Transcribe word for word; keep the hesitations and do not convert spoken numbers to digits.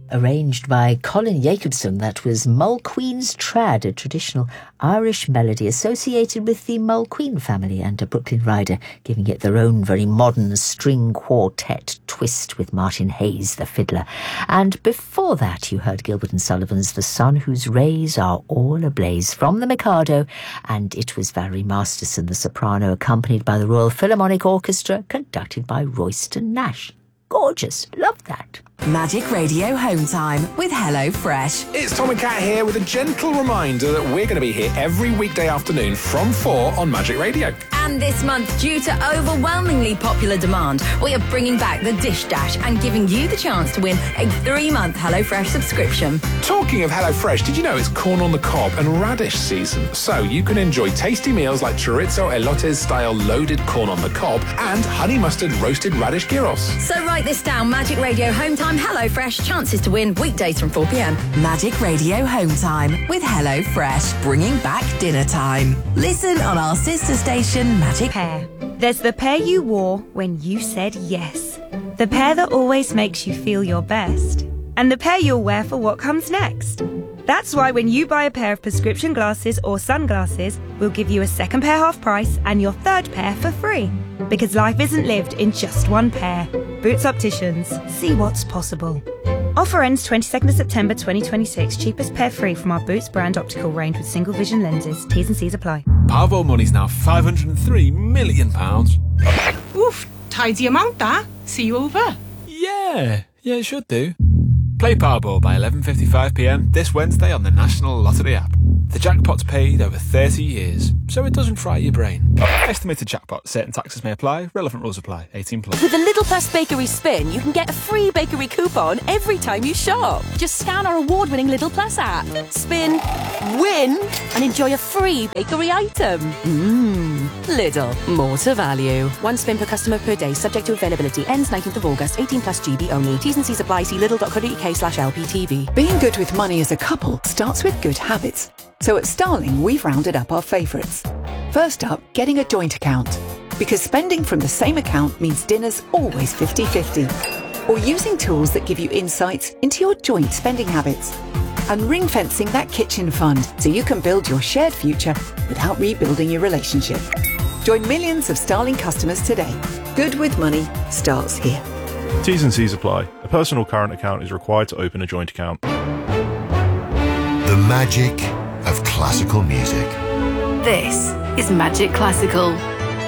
arranged by Colin Jacobson. That was Mulqueen's Trad, a traditional Irish melody associated with the Mulqueen family, and a Brooklyn Rider, giving it their own very modern string quartet twist with Martin Hayes, the fiddler. And before that, you heard Gilbert and Sullivan's The Sun Whose Rays Are All Ablaze from the Mikado, and it was Valerie Masterson, the soprano, accompanied by the Royal Philharmonic Orchestra, conducted by Royston Nash. Gorgeous. Love that. Magic Radio Home Time with HelloFresh. It's Tom and Kat here with a gentle reminder that we're going to be here every weekday afternoon from four on Magic Radio. And this month, due to overwhelmingly popular demand, we are bringing back the Dish Dash and giving you the chance to win a three-month HelloFresh subscription. Talking of HelloFresh, did you know it's corn on the cob and radish season? So you can enjoy tasty meals like chorizo elotes-style loaded corn on the cob and honey mustard roasted radish gyros. So write this down, Magic Radio Home Time HelloFresh, chances to win weekdays from four p.m. Magic Radio Home Time with HelloFresh, bringing back dinner time. Listen on our sister station, Magic Pair. There's the pair you wore when you said yes. The pair that always makes you feel your best. And the pair you'll wear for what comes next. That's why when you buy a pair of prescription glasses or sunglasses, we'll give you a second pair half price and your third pair for free. Because life isn't lived in just one pair. Boots Opticians. See what's possible. Offer ends twenty-second of September twenty twenty-six. Cheapest pair free from our Boots brand optical range with single vision lenses. T's and C's apply. Powerball money's now five hundred and three million pounds. Oof, tidy amount that. See you over. Yeah, yeah, it should do. Play Powerball by eleven fifty-five p m this Wednesday on the National Lottery app. The jackpot's paid over thirty years, so it doesn't fry your brain. Estimated jackpot. Certain taxes may apply. Relevant rules apply. eighteen plus. With the Lidl Plus Bakery Spin, you can get a free bakery coupon every time you shop. Just scan our award-winning Lidl Plus app. Spin, win, and enjoy a free bakery item. Mmm. Lidl. More to value. One spin per customer per day, subject to availability. Ends nineteenth of August. eighteen plus G B only. T's and C's apply. See lidl dot co dot uk slash L P T V. Being good with money as a couple starts with good habits. So at Starling, we've rounded up our favourites. First up, getting a joint account. Because spending from the same account means dinner's always fifty-fifty. Or using tools that give you insights into your joint spending habits. And ring-fencing that kitchen fund so you can build your shared future without rebuilding your relationship. Join millions of Starling customers today. Good with money starts here. T's and C's apply. A personal current account is required to open a joint account. The magic of classical music. This is Magic Classical.